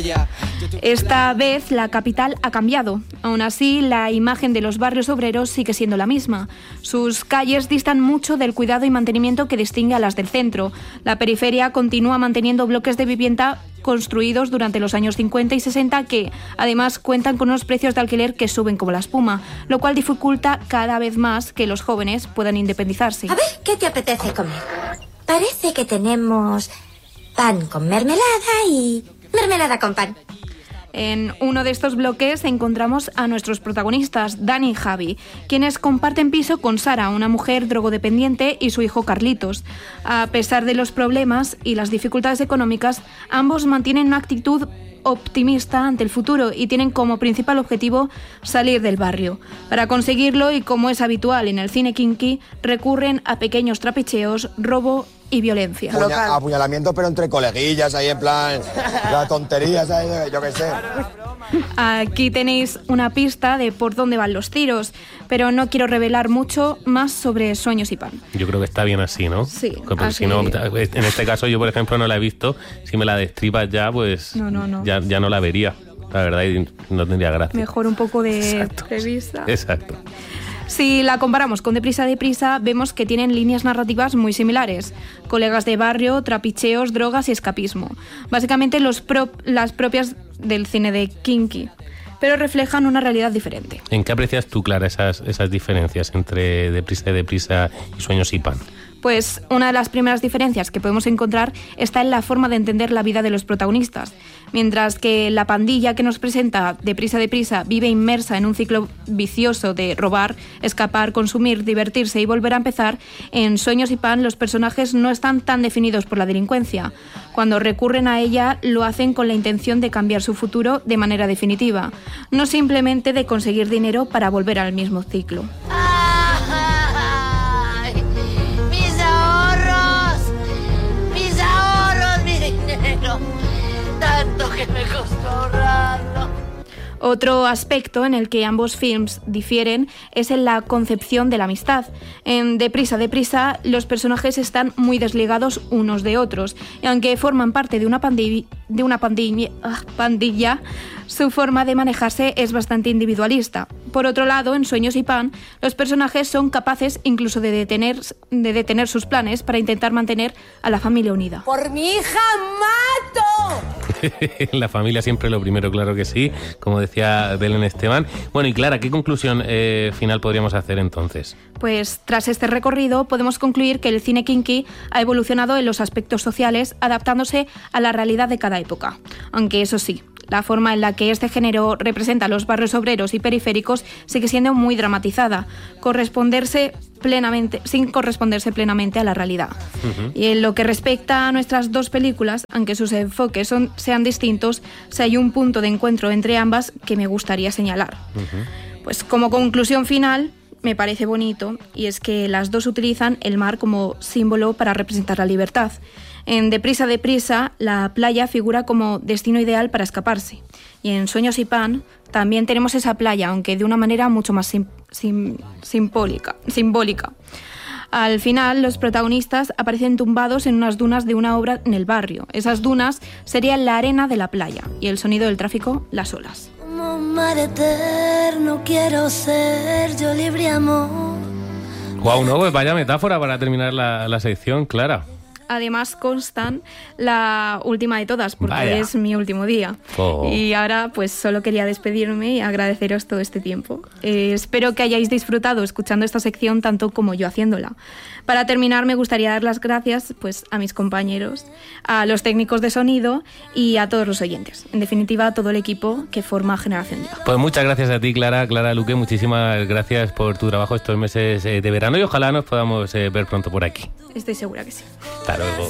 Esta vez la capital ha cambiado. Aún así, la imagen de los barrios obreros sigue siendo la misma. Sus calles distan mucho del cuidado y mantenimiento que distingue a las del centro. La periferia continúa manteniendo bloques de vivienda construidos durante los años 50 y 60 que, además, cuentan con unos precios de alquiler que suben como la espuma, lo cual dificulta cada vez más que los jóvenes puedan independizarse. A ver, ¿qué te apetece comer? Parece que tenemos pan con mermelada y mermelada con pan. En uno de estos bloques encontramos a nuestros protagonistas, Dani y Javi, quienes comparten piso con Sara, una mujer drogodependiente, y su hijo Carlitos. A pesar de los problemas y las dificultades económicas, ambos mantienen una actitud optimista ante el futuro y tienen como principal objetivo salir del barrio. Para conseguirlo, y como es habitual en el cine kinky, recurren a pequeños trapicheos, robo y violencia. Apuñalamiento, pero entre coleguillas, ahí en plan, las tonterías, ahí, yo qué sé. Aquí tenéis una pista de por dónde van los tiros, pero no quiero revelar mucho más sobre Sueños y Pan. Yo creo que está bien así, ¿no? Sí. Porque si no, en este caso yo, por ejemplo, no la he visto. Si me la destripas ya, pues No. Ya no la vería, la verdad, y no tendría gracia. Mejor un poco de revista. Exacto. Si la comparamos con Deprisa, vemos que tienen líneas narrativas muy similares. Colegas de barrio, trapicheos, drogas y escapismo. Básicamente las propias del cine de kinky, pero reflejan una realidad diferente. ¿En qué aprecias tú, Clara, esas diferencias entre Deprisa y Sueños y Pan? Pues una de las primeras diferencias que podemos encontrar está en la forma de entender la vida de los protagonistas. Mientras que la pandilla que nos presenta Deprisa vive inmersa en un ciclo vicioso de robar, escapar, consumir, divertirse y volver a empezar, en Sueños y Pan los personajes no están tan definidos por la delincuencia. Cuando recurren a ella lo hacen con la intención de cambiar su futuro de manera definitiva, no simplemente de conseguir dinero para volver al mismo ciclo. Tanto que me costó ahorrarlo. Otro aspecto en el que ambos films difieren es en la concepción de la amistad. En Deprisa, los personajes están muy desligados unos de otros, y aunque forman parte de una pandilla, su forma de manejarse es bastante individualista. Por otro lado, en Sueños y Pan, los personajes son capaces incluso de detener sus planes para intentar mantener a la familia unida. ¡Por mi hija mato! La familia siempre lo primero, claro que sí, como decía Belén Esteban. Bueno, y Clara, ¿qué conclusión final podríamos hacer entonces? Pues tras este recorrido podemos concluir que el cine kinky ha evolucionado en los aspectos sociales, adaptándose a la realidad de cada época. Aunque eso sí, la forma en la que este género representa los barrios obreros y periféricos sigue siendo muy dramatizada, sin corresponderse plenamente a la realidad. Uh-huh. Y en lo que respecta a nuestras dos películas, aunque sus enfoques sean distintos, sí hay un punto de encuentro entre ambas que me gustaría señalar. Uh-huh. Pues como conclusión final, me parece bonito, y es que las dos utilizan el mar como símbolo para representar la libertad. En Deprisa, la playa figura como destino ideal para escaparse. Y en Sueños y Pan también tenemos esa playa, aunque de una manera mucho más simbólica. Al final, los protagonistas aparecen tumbados en unas dunas de una obra en el barrio. Esas dunas serían la arena de la playa y el sonido del tráfico, las olas. Como mar eterno quiero ser yo, libre amor. Guau, no, pues vaya metáfora para terminar la sección, Clara. Además constan la última de todas, porque Vaya. Es mi último día. Oh. Y ahora pues solo quería despedirme y agradeceros todo este tiempo. Espero que hayáis disfrutado escuchando esta sección tanto como yo haciéndola. Para terminar, me gustaría dar las gracias pues a mis compañeros, a los técnicos de sonido y a todos los oyentes. En definitiva, a todo el equipo que forma Generación Ya. Pues muchas gracias a ti, Clara Luque. Muchísimas gracias por tu trabajo estos meses de verano y ojalá nos podamos ver pronto por aquí. Estoy segura que sí. Hasta luego.